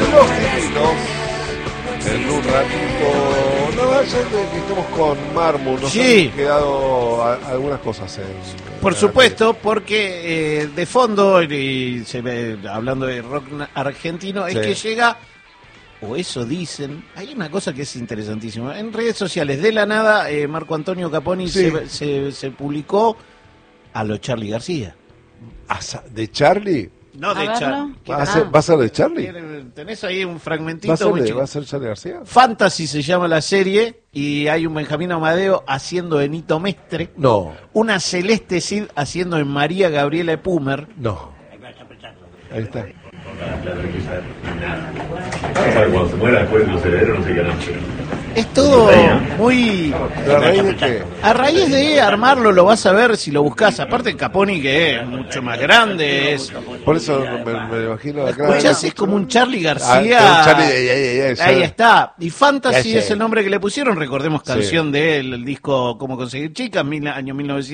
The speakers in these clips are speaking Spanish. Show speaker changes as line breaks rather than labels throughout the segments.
Los Divinos. En un ratito, no, ya que estamos con Marmu, nos han quedado algunas cosas
por supuesto, porque de fondo, y hablando de rock argentino, es que llega, o eso dicen, hay una cosa que es interesantísima. En redes sociales, de la nada, Marco Antonio Caponi se publicó a lo Charly García.
¿De Charly?
No, de Charly.
¿Va a ser de Charly?
Tenés ahí un fragmentito.
¿Va a ser Charly García?
Fantasy se llama la serie y hay un Benjamín Amadeo haciendo de Nito Mestre.
No.
Una Celeste Cid haciendo de María Gabriela Epumer.
No. Ahí está.
Cuando se muera después los herederos no se quedan.
Es todo muy...
¿A raíz de qué?
A raíz de armarlo lo vas a ver si lo buscas. Aparte Caponi, que es mucho más grande, es...
Por eso me imagino...
Escuchás, es como un Charly García. Ahí está. Y Fantasy es el nombre que le pusieron. Recordemos canción de él, el disco Cómo conseguir chicas, año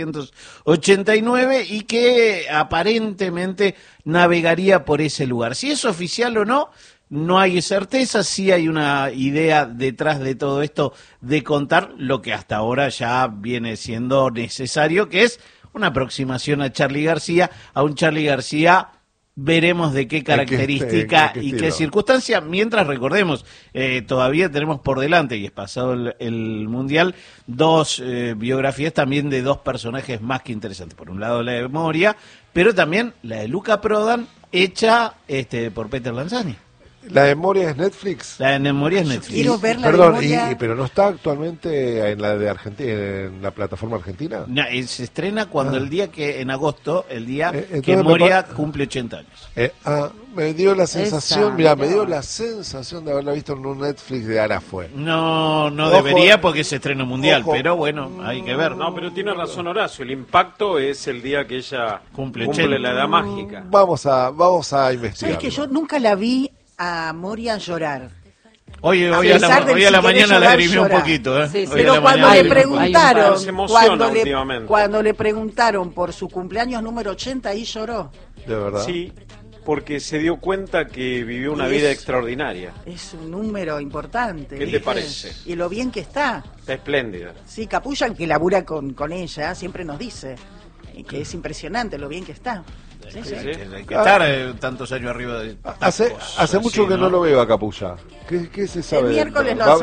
1989, y que aparentemente navegaría por ese lugar. Si es oficial o no, no hay certeza. Sí hay una idea detrás de todo esto de contar lo que hasta ahora ya viene siendo necesario, que es una aproximación a Charly García, a un Charly García, veremos de qué característica y qué circunstancia, mientras recordemos, todavía tenemos por delante, y es pasado el Mundial, dos biografías también de dos personajes más que interesantes. Por un lado la de Moria, pero también la de Luca Prodan, hecha por Peter Lanzani.
¿La de Moria es Netflix?
La de Moria es Netflix.
Quiero ver la
Perdón,
Moria.
pero no está actualmente en la de Argentina, en la plataforma argentina.
No, se estrena cuando el día que, en agosto, el día que
entonces
Moria cumple 80 años.
Me dio la sensación, me dio la sensación de haberla visto en un Netflix de Arafue.
No debería porque es estreno mundial, pero bueno, hay que ver.
No, pero tiene razón Horacio, el impacto es el día que ella cumple la edad mágica.
Vamos a investigar.
¿Sabes que yo nunca la vi a Moria llorar?
Hoy a la mañana la agrimé un poquito,
Sí, pero cuando le preguntaron, cuando le preguntaron por su cumpleaños número 80, ahí lloró.
¿De verdad?
Sí, porque se dio cuenta que vivió una vida extraordinaria.
Es un número importante.
¿Qué te parece?
Y lo bien que está.
Está espléndida.
Sí, Capullo, que labura con ella, siempre nos dice que es impresionante lo bien que está.
Sí. Hay que estar tantos años arriba de...
Hace mucho que no lo veo a Capulla. ¿Qué se sabe?
El miércoles va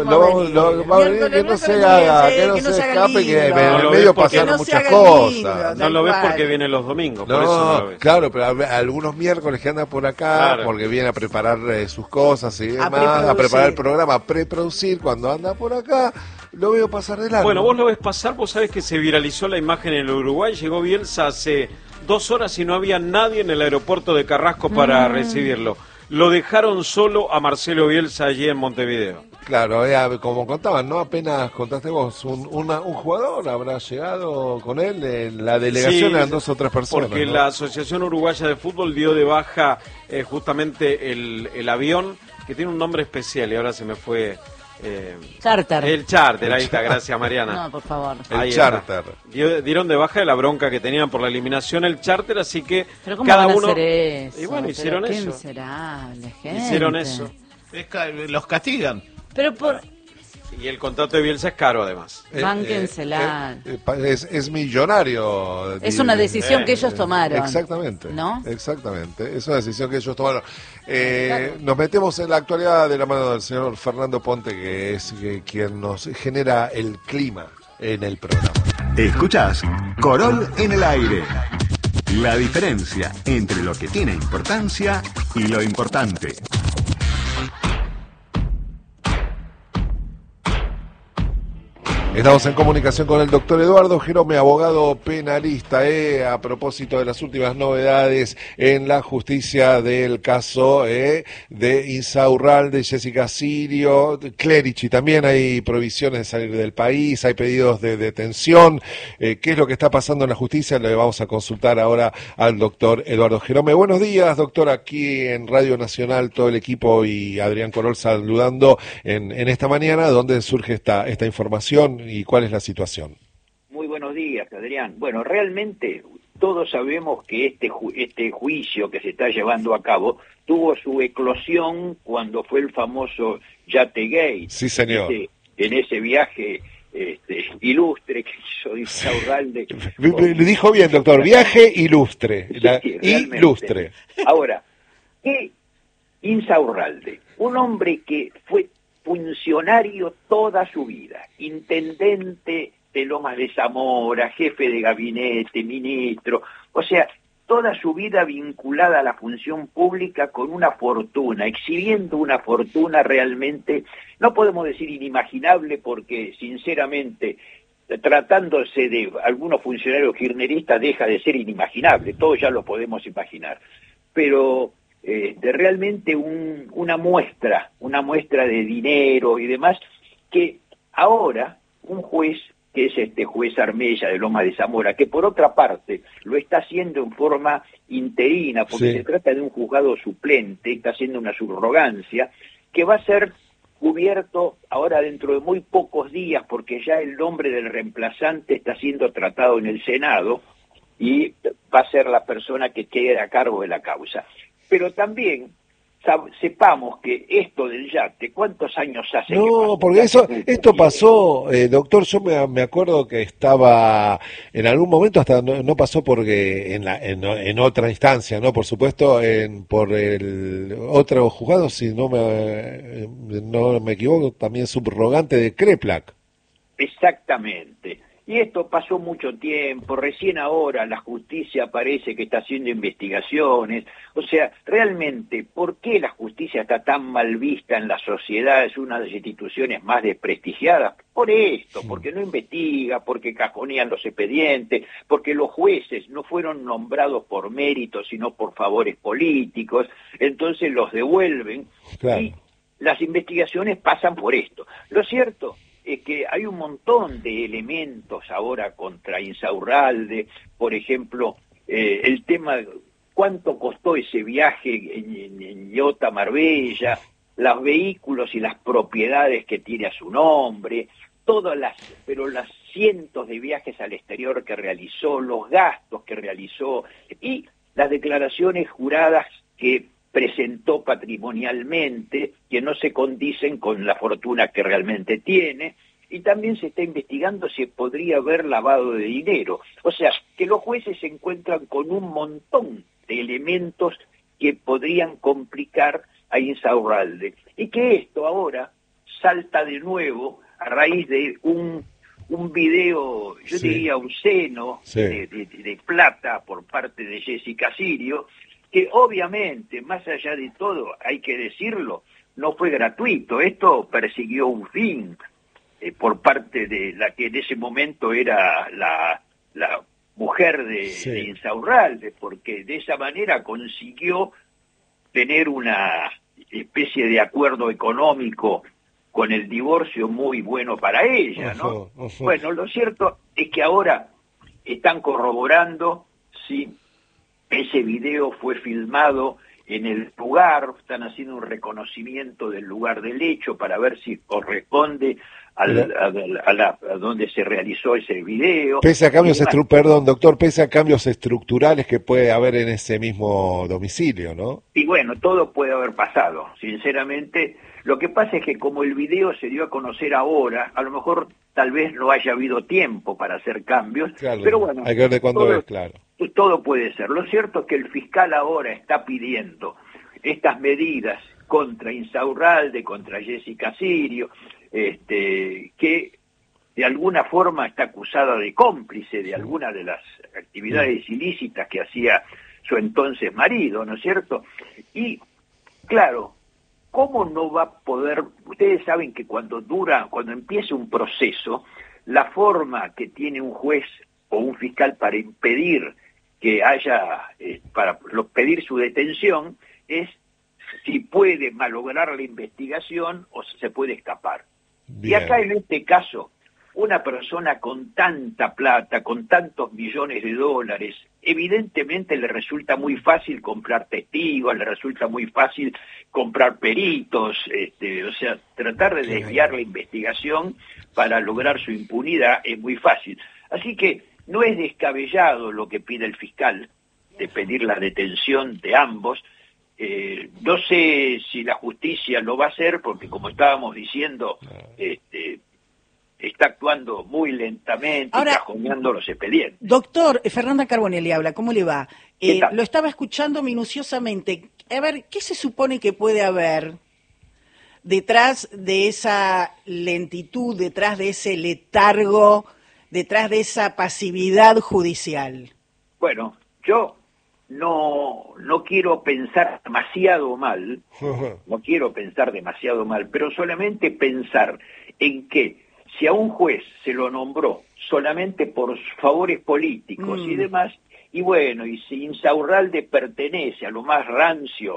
a venir.
Que no se haga, que no se escape, que en el medio pasaron muchas cosas.
No lo ves porque viene los domingos, por eso no lo ves.
Claro, pero algunos miércoles que anda por acá, porque viene a preparar sus cosas y demás, a preparar el programa, a preproducir, cuando anda por acá, lo veo pasar de largo.
Bueno, vos lo ves pasar, vos sabés que se viralizó la imagen en el Uruguay, llegó Bielsa hace 2 horas y no había nadie en el aeropuerto de Carrasco para recibirlo. Lo dejaron solo a Marcelo Bielsa allí en Montevideo.
Claro, como contaban, ¿no? Apenas contaste vos, un jugador habrá llegado con él, en la delegación eran 2 o 3 personas.
Porque
¿no?
la Asociación Uruguaya de Fútbol dio de baja justamente el avión, que tiene un nombre especial y ahora se me fue...
Charter.
El charter, ahí está, gracias Mariana.
No, por favor.
El charter.
Dieron de baja de la bronca que tenían por la eliminación el charter, así que
¿pero cómo
cada
van a
uno...
hacer eso?
Y bueno, hicieron
¿Quién
eso.
será la gente?
Hicieron eso.
Los castigan.
Pero por...
Y el contrato de Bielsa es caro además.
Bánquensela.
Es millonario.
Es una decisión que ellos tomaron.
Exactamente.
¿No?
Exactamente. Es una decisión que ellos tomaron. Claro. Nos metemos en la actualidad de la mano del señor Fernando Ponte, que es quien nos genera el clima en el programa.
Escuchás Corol en el aire. La diferencia entre lo que tiene importancia y lo importante.
Estamos en comunicación con el doctor Eduardo Jerome, abogado penalista, a propósito de las últimas novedades en la justicia del caso de Insaurralde, Jessica Sirio, Clerici. También hay prohibiciones de salir del país, hay pedidos de detención. ¿Qué es lo que está pasando en la justicia? Le vamos a consultar ahora al doctor Eduardo Jerome. Buenos días, doctor, aquí en Radio Nacional, todo el equipo y Adrián Corol saludando en esta mañana. ¿Dónde surge esta información y cuál es la situación?
Muy buenos días, Adrián. Bueno, realmente todos sabemos que este juicio que se está llevando a cabo tuvo su eclosión cuando fue el famoso Yategate.
Sí, señor.
En ese viaje ilustre que hizo Insaurralde.
Le dijo bien, doctor, viaje ilustre.
Sí,
ilustre.
Ahora, ¿qué Insaurralde? Un hombre que fue funcionario toda su vida, intendente de Lomas de Zamora, jefe de gabinete, ministro, o sea, toda su vida vinculada a la función pública con una fortuna, exhibiendo una fortuna realmente, no podemos decir inimaginable, porque sinceramente, tratándose de algunos funcionarios kirchneristas, deja de ser inimaginable, todos ya lo podemos imaginar, pero realmente una muestra de dinero y demás, que ahora un juez, que es este juez Armella de Lomas de Zamora, que por otra parte lo está haciendo en forma interina, porque se trata de un juzgado suplente, está haciendo una subrogancia, que va a ser cubierto ahora dentro de muy pocos días, porque ya el nombre del reemplazante está siendo tratado en el Senado, y va a ser la persona que quede a cargo de la causa. Pero también sepamos que esto del yate, ¿cuántos años hace?
No, porque esto pasó, doctor, yo me acuerdo que estaba, en algún momento hasta no pasó porque en otra instancia, ¿no? Por supuesto, por el otro juzgado, si no me equivoco, también subrogante de Kreplak.
Exactamente. Y esto pasó mucho tiempo, recién ahora la justicia parece que está haciendo investigaciones, o sea, realmente, ¿por qué la justicia está tan mal vista en la sociedad? Es una de las instituciones más desprestigiadas, por esto, porque no investiga, porque cajonean los expedientes, porque los jueces no fueron nombrados por méritos, sino por favores políticos, entonces los devuelven, claro. Y las investigaciones pasan por esto. Lo cierto es que hay un montón de elementos ahora contra Insaurralde, por ejemplo, el tema, cuánto costó ese viaje en Iota Marbella, los vehículos y las propiedades que tiene a su nombre, pero las cientos de viajes al exterior que realizó, los gastos que realizó y las declaraciones juradas que presentó patrimonialmente, que no se condicen con la fortuna que realmente tiene, y también se está investigando si podría haber lavado de dinero. O sea, que los jueces se encuentran con un montón de elementos que podrían complicar a Insaurralde, y que esto ahora salta de nuevo a raíz de un video, yo diría un seno de plata por parte de Jessica Sirio, que obviamente, más allá de todo, hay que decirlo, no fue gratuito, esto persiguió un fin por parte de la que en ese momento era la mujer de Insaurralde, porque de esa manera consiguió tener una especie de acuerdo económico con el divorcio muy bueno para ella, ¿no? Bueno, lo cierto es que ahora están corroborando si ese video fue filmado en el lugar, están haciendo un reconocimiento del lugar del hecho para ver si corresponde a donde se realizó ese video.
Pese a cambios doctor, pese a cambios estructurales que puede haber en ese mismo domicilio, ¿no?
Y bueno, todo puede haber pasado, sinceramente. Lo que pasa es que como el video se dio a conocer ahora, a lo mejor tal vez no haya habido tiempo para hacer cambios, claro, pero bueno,
hay que ver de cuándo es, claro.
Todo puede ser. Lo cierto es que el fiscal ahora está pidiendo estas medidas contra Insaurralde, contra Jessica Sirio, que de alguna forma está acusada de cómplice de alguna de las actividades ilícitas que hacía su entonces marido, ¿no es cierto? Y, claro, ¿cómo no va a poder? Ustedes saben que cuando empieza un proceso, la forma que tiene un juez o un fiscal para impedir que haya, para pedir su detención, es si puede malograr la investigación o si se puede escapar. Bien. Y acá en este caso, una persona con tanta plata, con tantos millones de dólares, evidentemente le resulta muy fácil comprar testigos, le resulta muy fácil comprar peritos, o sea, tratar de desviar la investigación para lograr su impunidad es muy fácil. Así que No es descabellado lo que pide el fiscal, de pedir la detención de ambos. No sé si la justicia lo va a hacer, porque como estábamos diciendo, está actuando muy lentamente, y cajoneando los expedientes.
Doctor, Fernanda Carbonelli habla, ¿cómo le va? Lo estaba escuchando minuciosamente. A ver, ¿qué se supone que puede haber detrás de esa lentitud, detrás de ese letargo, detrás de esa pasividad judicial?
Bueno, yo no quiero pensar demasiado mal, pero solamente pensar en que si a un juez se lo nombró solamente por favores políticos y demás, y bueno, y si Insaurralde pertenece a lo más rancio